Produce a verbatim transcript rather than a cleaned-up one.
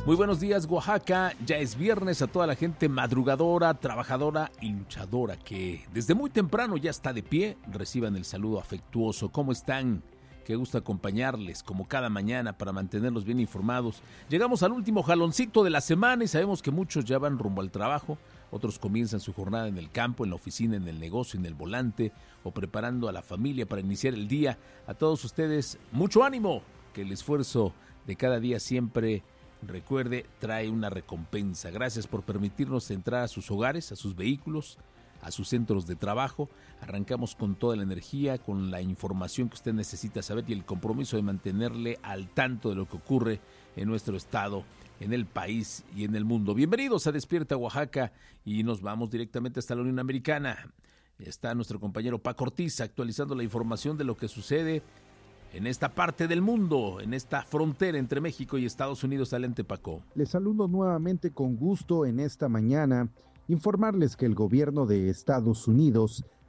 Muy buenos días, Oaxaca. Ya es viernes. A toda la gente madrugadora, trabajadora y luchadora que desde muy temprano ya está de pie, reciban el saludo afectuoso. ¿Cómo están? Qué gusto acompañarles como cada mañana para mantenerlos bien informados. Llegamos al último jaloncito de la semana y sabemos que muchos ya van rumbo al trabajo. Otros comienzan su jornada en el campo, en la oficina, en el negocio, en el volante o preparando a la familia para iniciar el día. A todos ustedes, mucho ánimo, que el esfuerzo de cada día siempre, recuerde, trae una recompensa. Gracias por permitirnos entrar a sus hogares, a sus vehículos, a sus centros de trabajo. Arrancamos con toda la energía, con la información que usted necesita saber y el compromiso de mantenerle al tanto de lo que ocurre en nuestro estado, en el país y en el mundo. Bienvenidos a Despierta Oaxaca y nos vamos directamente hasta la Unión Americana. Está nuestro compañero Paco Ortiz actualizando la información de lo que sucede en esta parte del mundo, en esta frontera entre México y Estados Unidos. Adelante, Paco. Les saludo nuevamente con gusto en esta mañana. Informarles que el gobierno de Estados Unidos